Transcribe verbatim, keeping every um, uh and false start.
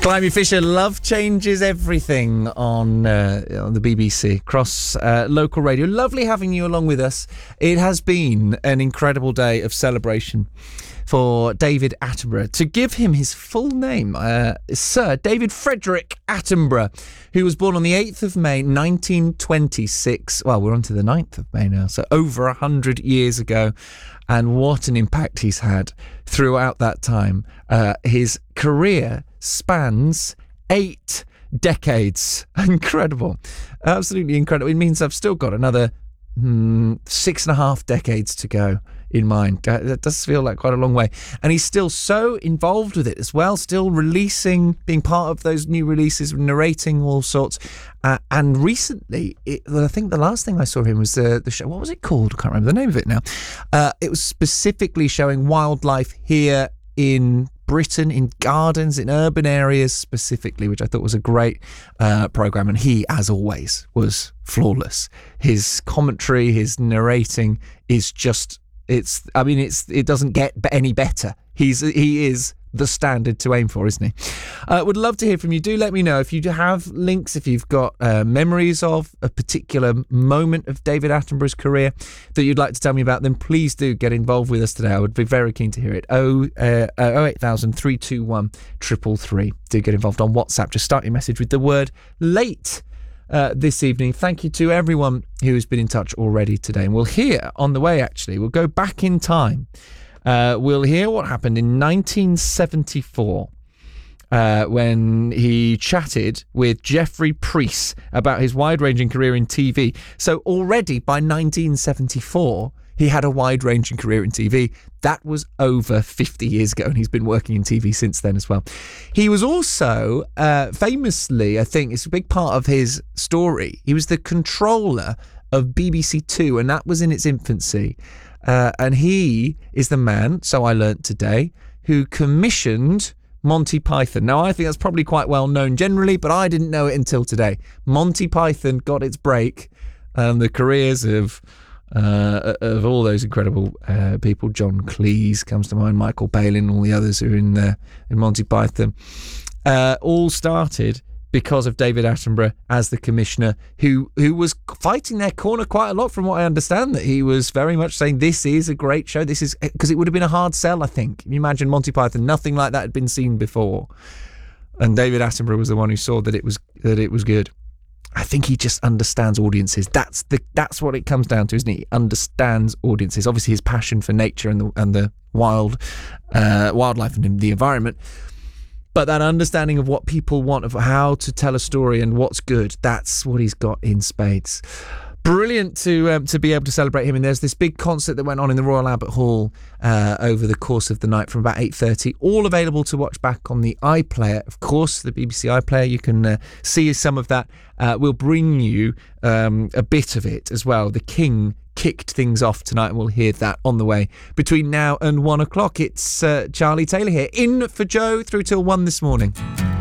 Climby Fisher, Love Changes Everything on, uh, on the B B C, across uh, local radio. Lovely having you along with us. It has been an incredible day of celebration for David Attenborough. To give him his full name, uh, Sir David Frederick Attenborough, who was born on the eighth of May nineteen twenty-six. Well, we're on to the ninth of May now, so over one hundred years ago. And what an impact he's had throughout that time. Uh, his career spans eight decades. Incredible. Absolutely incredible. It means I've still got another mm, six and a half decades to go in mind. That does feel like quite a long way. And he's still so involved with it as well, still releasing, being part of those new releases, narrating all sorts. Uh, and recently, it, I think the last thing I saw him was the, the show, what was it called? I can't remember the name of it now. Uh, it was specifically showing wildlife here in Britain, in gardens, in urban areas specifically, which I thought was a great uh, programme. And he, as always, was flawless. His commentary, his narrating is just, it's, I mean, it's it doesn't get any better. He's He is the standard to aim for, isn't he? Uh, would love to hear from you. Do let me know if you have links, if you've got uh, memories of a particular moment of David Attenborough's career that you'd like to tell me about, then please do get involved with us today. I would be very keen to hear it. Oh, uh, oh eight thousand, three two one, three three three. Do get involved on WhatsApp. Just start your message with the word late uh, this evening. Thank you to everyone who has been in touch already today. And we'll hear on the way, actually, we'll go back in time. Uh, we'll hear what happened in nineteen seventy-four uh, when he chatted with Jeffrey Preece about his wide-ranging career in T V. So already by nineteen seventy-four, he had a wide-ranging career in T V. That was over fifty years ago, and he's been working in T V since then as well. He was also uh, famously, I think, it's a big part of his story, he was the controller of B B C Two, and that was in its infancy. Uh, and he is the man, so I learnt today, who commissioned Monty Python. Now, I think that's probably quite well known generally, but I didn't know it until today. Monty Python got its break, and the careers of uh, of all those incredible uh, people. John Cleese comes to mind, Michael Palin, all the others who are in uh, in Monty Python, uh, all started because of David Attenborough as the commissioner, who who was fighting their corner quite a lot, from what I understand, that he was very much saying this is a great show. This is, because it would have been a hard sell, I think. Can you imagine Monty Python? Nothing like that had been seen before, and David Attenborough was the one who saw that it was that it was good. I think he just understands audiences. That's the that's what it comes down to, isn't it? He understands audiences. Obviously, his passion for nature and the and the wild uh, wildlife and the environment. But that understanding of what people want, of how to tell a story and what's good, that's what he's got in spades. Brilliant to um, to be able to celebrate him. And there's this big concert that went on in the Royal Albert Hall uh, over the course of the night from about eight thirty, all available to watch back on the iPlayer. Of course, the B B C iPlayer, you can uh, see some of that. Uh, we'll bring you um, a bit of it as well. The King kicked things off tonight, and we'll hear that on the way between now and one o'clock. It's uh, Charlie Taylor here, in for Joe through till one this morning.